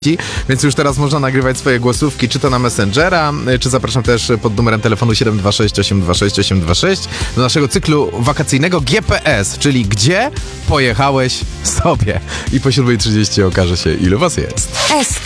Więc już teraz można nagrywać swoje głosówki, czy to na Messengera, czy zapraszam też pod numerem telefonu 726 826 826 do naszego cyklu wakacyjnego GPS, czyli gdzie pojechałeś sobie. I po 7:30 okaże się, ilu was jest.